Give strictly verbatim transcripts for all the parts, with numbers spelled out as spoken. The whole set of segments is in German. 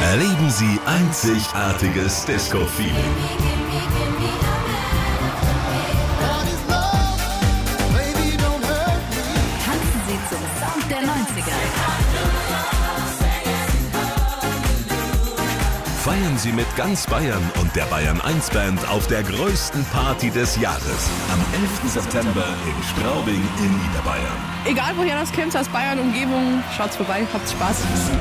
Erleben Sie einzigartiges Disco-Feeling. Tanzen Sie zum Sound der neunziger. Feiern Sie mit ganz Bayern und der Bayern eins Band auf der größten Party des Jahres. Am elften September in Straubing in Niederbayern. Egal woher das kommt, aus Bayern, Umgebung, schaut's vorbei, habt Spaß.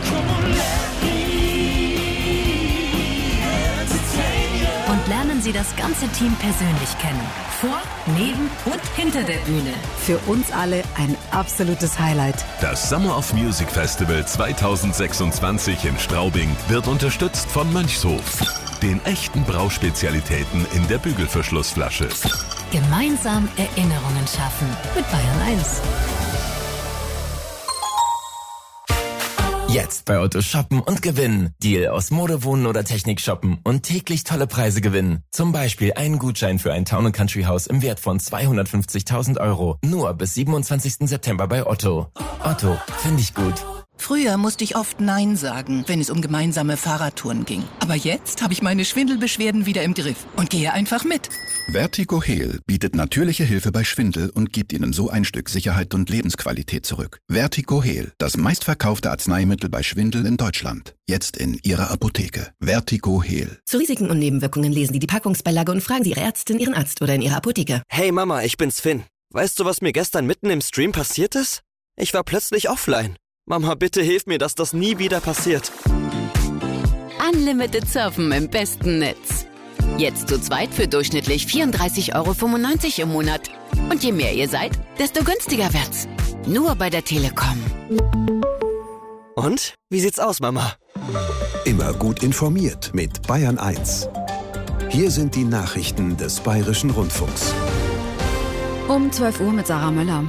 Und lernen Sie das ganze Team persönlich kennen. Vor, neben und hinter der Bühne. Für uns alle ein absolutes Highlight. Das Summer of Music Festival zweitausendsechsundzwanzig in Straubing wird unterstützt von Mönchshof, den echten Brauspezialitäten in der Bügelverschlussflasche. Gemeinsam Erinnerungen schaffen mit Bayern eins. Jetzt bei Otto shoppen und gewinnen. Deal aus Mode, Wohnen oder Technik shoppen und täglich tolle Preise gewinnen. Zum Beispiel einen Gutschein für ein Town and Country Haus im Wert von zweihundertfünfzigtausend Euro. Nur bis siebenundzwanzigsten September bei Otto. Otto, finde ich gut. Früher musste ich oft Nein sagen, wenn es um gemeinsame Fahrradtouren ging. Aber jetzt habe ich meine Schwindelbeschwerden wieder im Griff und gehe einfach mit. Vertigo Heal bietet natürliche Hilfe bei Schwindel und gibt Ihnen so ein Stück Sicherheit und Lebensqualität zurück. Vertigo Heal, das meistverkaufte Arzneimittel bei Schwindel in Deutschland. Jetzt in Ihrer Apotheke. Vertigo Heal. Zu Risiken und Nebenwirkungen lesen Sie die Packungsbeilage und fragen Sie Ihre Ärztin, Ihren Arzt oder in Ihrer Apotheke. Hey Mama, ich bin's Finn. Weißt du, was mir gestern mitten im Stream passiert ist? Ich war plötzlich offline. Mama, bitte hilf mir, dass das nie wieder passiert. Unlimited Surfen im besten Netz. Jetzt zu zweit für durchschnittlich vierunddreißig Euro fünfundneunzig im Monat. Und je mehr ihr seid, desto günstiger wird's. Nur bei der Telekom. Und? Wie sieht's aus, Mama? Immer gut informiert mit Bayern eins. Hier sind die Nachrichten des Bayerischen Rundfunks. Um zwölf Uhr mit Sarah Möller.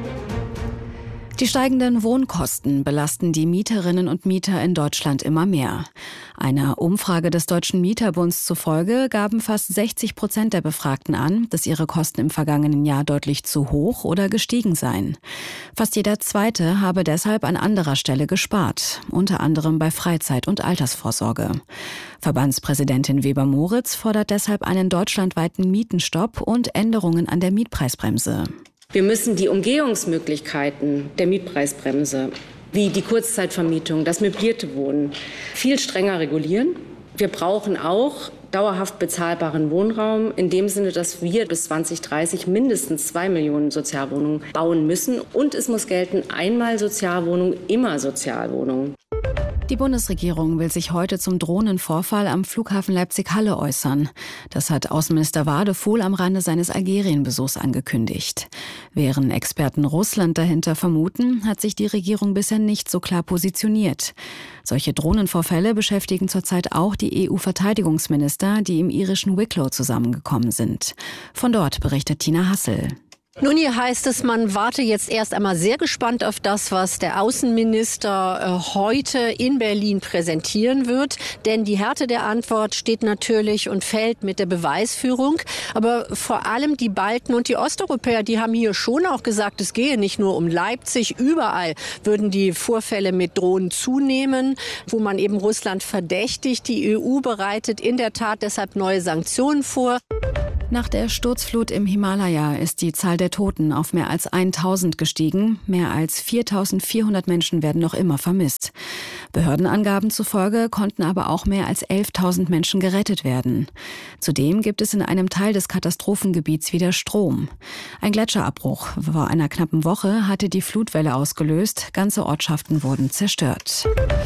Die steigenden Wohnkosten belasten die Mieterinnen und Mieter in Deutschland immer mehr. Einer Umfrage des Deutschen Mieterbunds zufolge gaben fast sechzig Prozent der Befragten an, dass ihre Kosten im vergangenen Jahr deutlich zu hoch oder gestiegen seien. Fast jeder Zweite habe deshalb an anderer Stelle gespart, unter anderem bei Freizeit- und Altersvorsorge. Verbandspräsidentin Weber-Moritz fordert deshalb einen deutschlandweiten Mietenstopp und Änderungen an der Mietpreisbremse. Wir müssen die Umgehungsmöglichkeiten der Mietpreisbremse, wie die Kurzzeitvermietung, das möblierte Wohnen, viel strenger regulieren. Wir brauchen auch dauerhaft bezahlbaren Wohnraum, in dem Sinne, dass wir bis zwanzig dreißig mindestens zwei Millionen Sozialwohnungen bauen müssen. Und es muss gelten, einmal Sozialwohnung, immer Sozialwohnung. Die Bundesregierung will sich heute zum Drohnenvorfall am Flughafen Leipzig-Halle äußern. Das hat Außenminister Wadefuhl am Rande seines Algerienbesuchs angekündigt. Während Experten Russland dahinter vermuten, hat sich die Regierung bisher nicht so klar positioniert. Solche Drohnenvorfälle beschäftigen zurzeit auch die E U-Verteidigungsminister, die im irischen Wicklow zusammengekommen sind. Von dort berichtet Tina Hassel. Nun, hier heißt es, man warte jetzt erst einmal sehr gespannt auf das, was der Außenminister äh, heute in Berlin präsentieren wird. Denn die Härte der Antwort steht natürlich und fällt mit der Beweisführung. Aber vor allem die Balten und die Osteuropäer, die haben hier schon auch gesagt, es gehe nicht nur um Leipzig. Überall würden die Vorfälle mit Drohnen zunehmen, wo man eben Russland verdächtigt. Die E U bereitet in der Tat deshalb neue Sanktionen vor. Nach der Sturzflut im Himalaya ist die Zahl der Toten auf mehr als tausend gestiegen. Mehr als viertausendvierhundert Menschen werden noch immer vermisst. Behördenangaben zufolge konnten aber auch mehr als elftausend Menschen gerettet werden. Zudem gibt es in einem Teil des Katastrophengebiets wieder Strom. Ein Gletscherabbruch vor einer knappen Woche hatte die Flutwelle ausgelöst. Ganze Ortschaften wurden zerstört.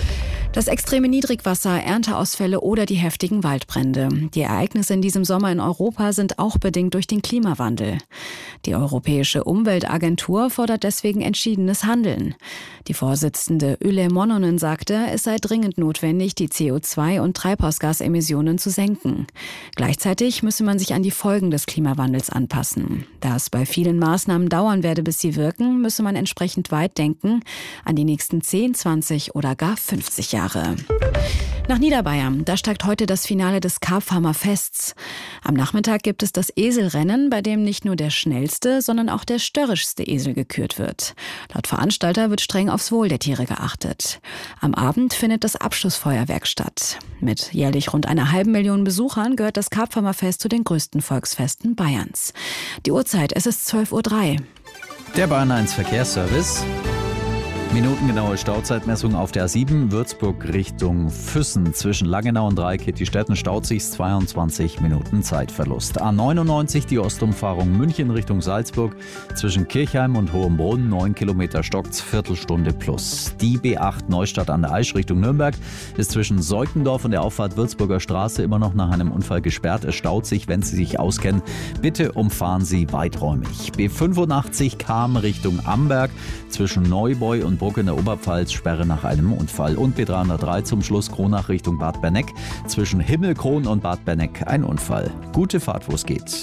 Das extreme Niedrigwasser, Ernteausfälle oder die heftigen Waldbrände. Die Ereignisse in diesem Sommer in Europa sind auch bedingt durch den Klimawandel. Die Europäische Umweltagentur fordert deswegen entschiedenes Handeln. Die Vorsitzende Yle Mononen sagte, es sei dringend notwendig, die C O zwei- und Treibhausgasemissionen zu senken. Gleichzeitig müsse man sich an die Folgen des Klimawandels anpassen. Da es bei vielen Maßnahmen dauern werde, bis sie wirken, müsse man entsprechend weit denken, an die nächsten zehn, zwanzig oder gar fünfzig Jahre. Jahre. Nach Niederbayern, da steigt heute das Finale des Karpfhammer Fests. Am Nachmittag gibt es das Eselrennen, bei dem nicht nur der schnellste, sondern auch der störrischste Esel gekürt wird. Laut Veranstalter wird streng aufs Wohl der Tiere geachtet. Am Abend findet das Abschlussfeuerwerk statt. Mit jährlich rund einer halben Million Besuchern gehört das Karpfhammer Fest zu den größten Volksfesten Bayerns. Die Uhrzeit, es ist zwölf Uhr drei. Der Bayern eins Verkehrsservice. Minutengenaue Stauzeitmessung auf der A sieben, Würzburg Richtung Füssen. Zwischen Langenau und Dreikitt-Städten staut sich zweiundzwanzig Minuten Zeitverlust. A neunundneunzig, die Ostumfahrung München Richtung Salzburg. Zwischen Kirchheim und Hohenbrunn, neun Kilometer stockt's, Viertelstunde plus. Die B acht Neustadt an der Aisch Richtung Nürnberg ist zwischen Seukendorf und der Auffahrt Würzburger Straße immer noch nach einem Unfall gesperrt. Es staut sich, wenn Sie sich auskennen. Bitte umfahren Sie weiträumig. B fünfundachtzig Cham Richtung Amberg. Zwischen Neubeu und Bruck in der Oberpfalz Sperre nach einem Unfall. Und B dreihundertdrei zum Schluss Kronach Richtung Bad Berneck. Zwischen Himmelkron und Bad Berneck ein Unfall. Gute Fahrt, wo es geht.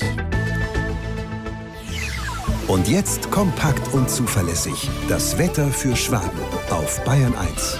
Und jetzt kompakt und zuverlässig. Das Wetter für Schwaben auf Bayern eins.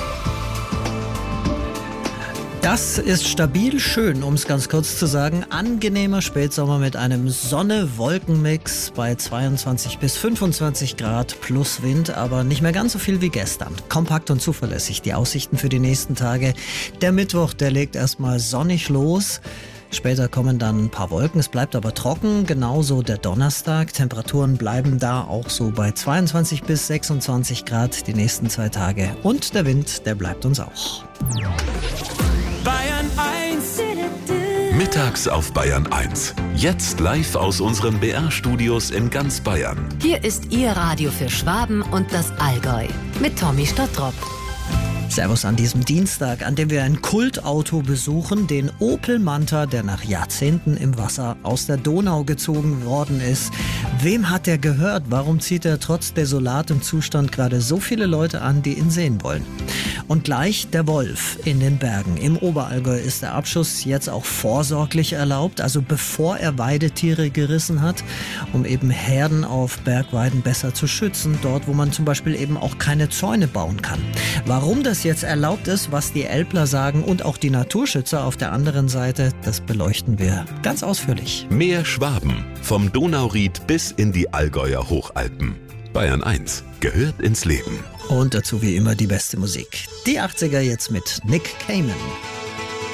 Das ist stabil schön, um es ganz kurz zu sagen. Angenehmer Spätsommer mit einem Sonne-Wolken-Mix bei zweiundzwanzig bis fünfundzwanzig Grad plus Wind, aber nicht mehr ganz so viel wie gestern. Kompakt und zuverlässig die Aussichten für die nächsten Tage. Der Mittwoch, der legt erstmal sonnig los. Später kommen dann ein paar Wolken, es bleibt aber trocken, genauso der Donnerstag. Temperaturen bleiben da auch so bei zweiundzwanzig bis sechsundzwanzig Grad die nächsten zwei Tage. Und der Wind, der bleibt uns auch. Bayern eins. Mittags auf Bayern eins. Jetzt live aus unseren B R-Studios in ganz Bayern. Hier ist Ihr Radio für Schwaben und das Allgäu mit Tommy Stottrop. Servus an diesem Dienstag, an dem wir ein Kultauto besuchen, den Opel Manta, der nach Jahrzehnten im Wasser aus der Donau gezogen worden ist. Wem hat der gehört? Warum zieht er trotz desolatem Zustand gerade so viele Leute an, die ihn sehen wollen? Und gleich der Wolf in den Bergen. Im Oberallgäu ist der Abschuss jetzt auch vorsorglich erlaubt, also bevor er Weidetiere gerissen hat, um eben Herden auf Bergweiden besser zu schützen, dort wo man zum Beispiel eben auch keine Zäune bauen kann. Warum das jetzt erlaubt ist, was die Älpler sagen und auch die Naturschützer auf der anderen Seite, das beleuchten wir ganz ausführlich. Mehr Schwaben, vom Donauried bis in die Allgäuer Hochalpen. Bayern eins gehört ins Leben. Und dazu wie immer die beste Musik. Die achtziger jetzt mit Nick Cayman.